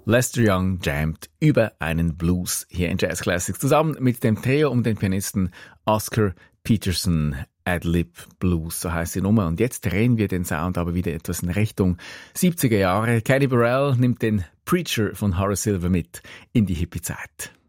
Lester Young jammt über einen Blues hier in Jazz Classics zusammen mit dem Trio um den Pianisten Oscar Peterson. Ad-Lib Blues, so heisst die Nummer. Und jetzt drehen wir den Sound aber wieder etwas in Richtung 70er Jahre. Kenny Burrell nimmt den Preacher von Horace Silver mit in die Hippie-Zeit.